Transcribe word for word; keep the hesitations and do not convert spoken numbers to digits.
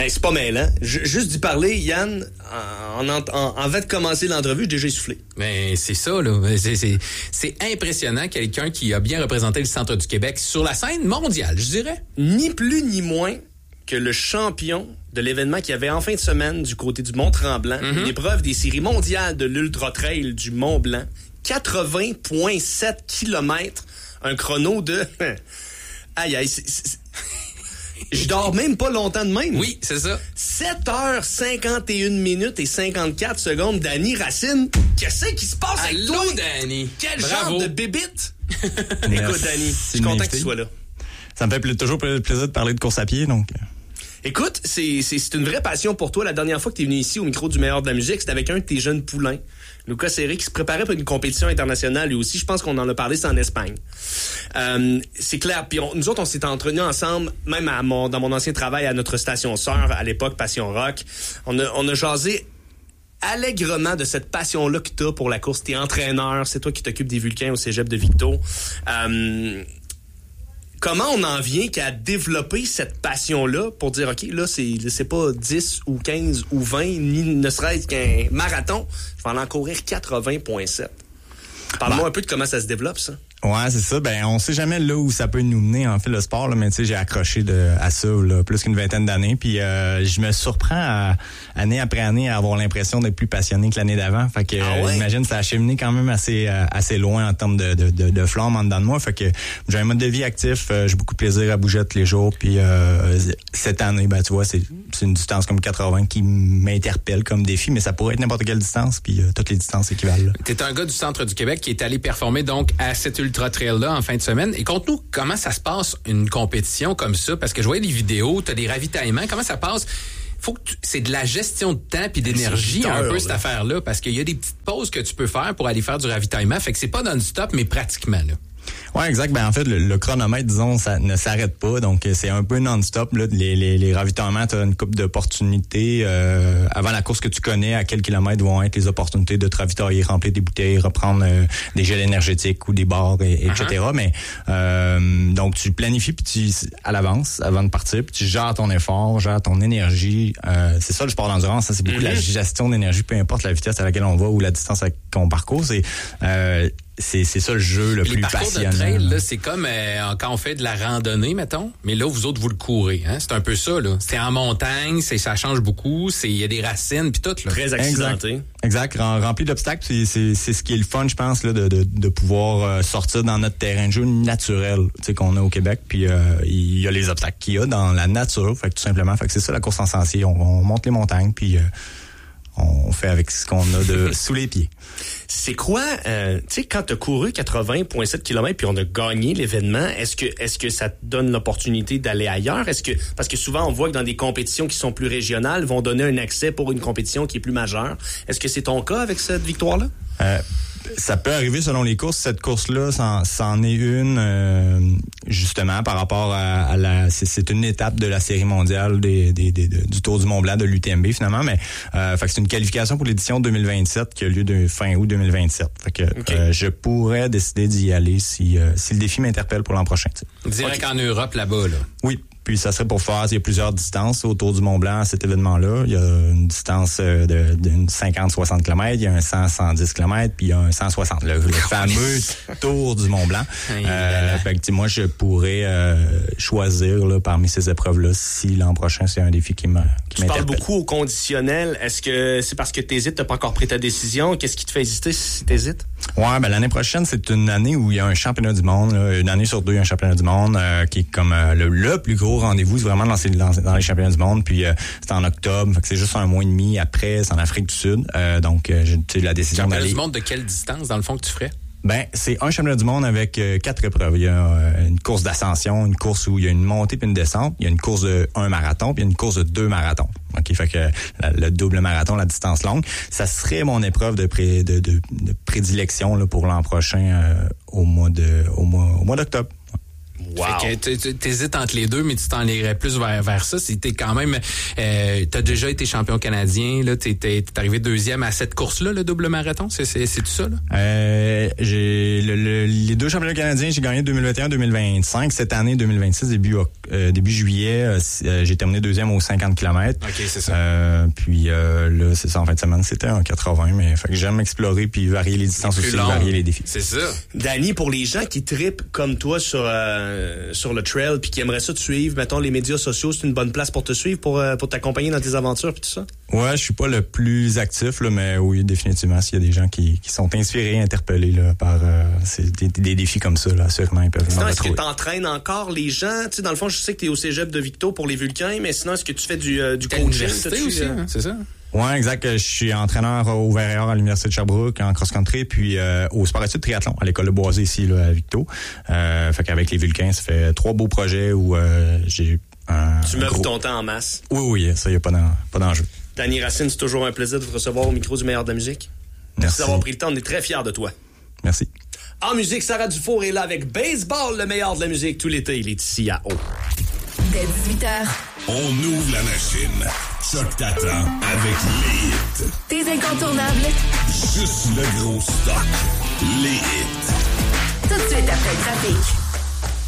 c'est pas mêlant. J- juste d'y parler, Yann, en, en, en, avant de commencer l'entrevue, j'ai déjà essoufflé. Mais c'est ça, là. C'est, c'est, c'est impressionnant, quelqu'un qui a bien représenté le centre du Québec sur la scène mondiale, je dirais. Ni plus ni moins que le champion de l'événement qu'il y avait en fin de semaine du côté du Mont-Tremblant, mm-hmm. une épreuve des séries mondiales de l'Ultra-Trail du Mont-Blanc, quatre-vingts virgule sept kilomètres, un chrono de... aïe, aïe, c'est... c'est... Je dors même pas longtemps de même. Oui, c'est ça. sept heures cinquante et une minutes et cinquante-quatre secondes. Dany Racine, qu'est-ce qui se passe avec Allô, toi? Dany. Quel Bravo. genre de bébite? Écoute, Dany, je suis content que tu sois là. Ça me fait pl- toujours plaisir de parler de course à pied, donc... Écoute, c'est, c'est, c'est une vraie passion pour toi. La dernière fois que tu es venu ici au micro du Meilleur de la musique, c'était avec un de tes jeunes poulains, Lucas Serré, qui se préparait pour une compétition internationale lui aussi. Je pense qu'on en a parlé, c'est en Espagne. Euh, c'est clair. Puis on, nous autres, on s'est entretenus ensemble, même à mon, dans mon ancien travail à notre station sœur, à l'époque, Passion Rock. On a, on a jasé allègrement de cette passion-là que t'as pour la course. T'es entraîneur, c'est toi qui t'occupes des Vulcains au cégep de Victo. Euh, Comment on en vient qu'à développer cette passion-là pour dire, OK, là, c'est, c'est pas dix ou quinze ou vingt, ni ne serait-ce qu'un marathon. Je vais en courir quatre-vingts virgule sept. Parle-moi bah. un peu de comment ça se développe, ça. Ouais, c'est ça. Ben, on sait jamais là où ça peut nous mener, en fait, le sport, là, mais tu sais, j'ai accroché de, à ça, là, plus qu'une vingtaine d'années. Puis, euh, je me surprends à, année après année à avoir l'impression d'être plus passionné que l'année d'avant. Fait que, ah ouais? euh, j'imagine, ça a cheminé quand même assez, euh, assez loin en termes de, de, de, de flamme en dedans de moi. Fait que, j'ai un mode de vie actif, euh, j'ai beaucoup de plaisir à bouger tous les jours. Puis, euh, cette année, ben, tu vois, c'est, c'est une distance comme quatre-vingts qui m'interpelle comme défi, mais ça pourrait être n'importe quelle distance, puis euh, toutes les distances équivalent. T'es un gars du centre du Québec qui est allé performer donc à cette Ultra Trail-là en fin de semaine. Et conte-nous comment ça se passe une compétition comme ça, parce que je voyais des vidéos, t'as des ravitaillements, comment ça passe? Faut que tu, c'est de la gestion de temps puis d'énergie un peu cette affaire-là, parce qu'il y a des petites pauses que tu peux faire pour aller faire du ravitaillement, fait que c'est pas non-stop, mais pratiquement là. Ouais, exact. Ben en fait, le, le chronomètre, disons, ça ne s'arrête pas. Donc, c'est un peu non-stop. Là, les, les, les ravitaillements, tu as une couple d'opportunités. Euh, avant la course que tu connais, à quels kilomètres vont être les opportunités de te ravitailler, remplir des bouteilles, reprendre euh, des gels énergétiques ou des barres, et, et cetera. Uh-huh. Mais euh, donc, tu planifies puis tu, à l'avance, avant de partir, puis tu gères ton effort, gères ton énergie. Euh, c'est ça, le sport d'endurance. Ça, c'est beaucoup mm-hmm. la gestion d'énergie, peu importe la vitesse à laquelle on va ou la distance qu'on parcourt. C'est... Euh, C'est, c'est ça le jeu le les plus passionnant. passionnant. De trail, là, c'est comme euh, quand on fait de la randonnée, mettons, mais là, vous autres, vous le courez. Hein? C'est un peu ça. Là. C'est en montagne, c'est, ça change beaucoup, il y a des racines, puis tout. Là. Très accidenté. Exact. exact. Rempli d'obstacles, c'est, c'est, c'est ce qui est le fun, je pense, là, de, de, de pouvoir euh, sortir dans notre terrain de jeu naturel qu'on a au Québec. Puis euh, il y a les obstacles qu'il y a dans la nature, fait que, tout simplement. Fait que c'est ça la course en sentier. On, on monte les montagnes, puis... Euh, on fait avec ce qu'on a de sous les pieds. C'est quoi, euh, tu sais, quand tu as couru quatre-vingts virgule sept kilomètres puis on a gagné l'événement, est-ce que est-ce que ça te donne l'opportunité d'aller ailleurs? Est-ce que parce que souvent on voit que dans des compétitions qui sont plus régionales, vont donner un accès pour une compétition qui est plus majeure. Est-ce que c'est ton cas avec cette victoire-là? Euh, ça peut arriver selon les courses. Cette course-là, c'en, c'en est une, euh, justement, par rapport à, à la... C'est, c'est une étape de la série mondiale des, des, des, de, du Tour du Mont-Blanc de l'U T M B, finalement. Mais euh, fait que c'est une qualification pour l'édition deux mille vingt-sept qui a lieu de fin août deux mille vingt-sept. Fait que okay. euh, je pourrais décider d'y aller si, euh, si le défi m'interpelle pour l'an prochain. Direct okay. En Europe, là-bas, là. Oui. Puis ça serait pour faire, il y a plusieurs distances autour du Mont-Blanc à cet événement-là. Il y a une distance de, de cinquante à soixante kilomètres, il y a un cent à cent dix kilomètres, puis il y a un cent soixante, le, le fameux tour du Mont-Blanc. Euh, fait que, moi, je pourrais euh, choisir là, parmi ces épreuves-là si l'an prochain, c'est un défi qui, me, qui tu m'interpelle. Tu parles beaucoup au conditionnel. Est-ce que c'est parce que tu hésites, tu n'as pas encore pris ta décision? Qu'est-ce qui te fait hésiter si tu hésites? Ouais, ben l'année prochaine, c'est une année où il y a un championnat du monde. Là, une année sur deux, il y a un championnat du monde euh, qui est comme euh, le, le plus gros rendez-vous, c'est vraiment dans, ces, dans, dans les championnats du monde. Puis euh, c'est en octobre, fait que c'est juste un mois et demi après, c'est en Afrique du Sud. Euh, donc, euh, j'ai la décision championnat d'aller... du monde de quelle distance, dans le fond, que tu ferais? Ben, c'est un championnat du monde avec euh, quatre épreuves. Il y a euh, une course d'ascension, une course où il y a une montée puis une descente. Il y a une course de un marathon puis il y a une course de deux marathons. OK, fait que la, le double marathon, la distance longue, ça serait mon épreuve de, pré, de, de, de prédilection là, pour l'an prochain euh, au mois de au mois au mois d'octobre. Wow. Fait que t'hésites entre les deux, mais tu t'en irais plus vers, vers ça. Si t'es quand même, euh, t'as déjà été champion canadien, là, t'es, t'es, t'es arrivé deuxième à cette course-là, le double marathon. C'est, c'est, c'est tout ça, là? Euh, j'ai, le, le, les deux championnats canadiens, j'ai gagné deux mille vingt et un deux mille vingt-cinq. Cette année, deux mille vingt-six, début, euh, début juillet, euh, j'ai terminé deuxième aux cinquante kilomètres. OK, c'est ça. Euh, puis, euh, là, c'est ça, en fin de semaine, c'était en quatre-vingts, mais fait que j'aime explorer puis varier les distances aussi, long. varier les défis. C'est ça. Danny, pour les gens qui trippent comme toi sur euh, sur le trail puis qui aimeraient ça te suivre, mettons les médias sociaux, c'est une bonne place pour te suivre, pour euh, pour t'accompagner dans tes aventures puis tout ça? Ouais, je suis pas le plus actif là, mais oui, définitivement, s'il y a des gens qui, qui sont inspirés, interpellés là, par euh, c'est des, des défis comme ça, là, sûrement ils peuvent. Sinon, est-ce que tu entraînes encore les gens? Tu sais, dans le fond, je sais que tu es au cégep de Victo pour les Vulcains, mais sinon, est-ce que tu fais du, euh, du coaching aussi, hein, c'est ça? Ouais, exact. Je suis entraîneur au vert et or à l'Université de Sherbrooke en cross-country, puis euh, au sport-études triathlon à l'école de Boisé ici là, à Victo. Euh, fait qu'avec les Vulcains, ça fait trois beaux projets où euh, j'ai un. Tu meubles ton temps en masse. Oui, oui, ça, il n'y a pas, d'en, pas d'enjeu. Danny Racine, c'est toujours un plaisir de te recevoir au micro du meilleur de la musique. Merci. Merci d'avoir pris le temps, on est très fiers de toi. Merci. En musique, Sarah Dufour est là avec Baseball, le meilleur de la musique tout l'été. Il est ici à Haut. Dès dix-huit heures. On ouvre la machine. Choc t'attend avec les hits. Tes incontournables. Juste le gros stock. Les hits. Tout de suite après le trafic.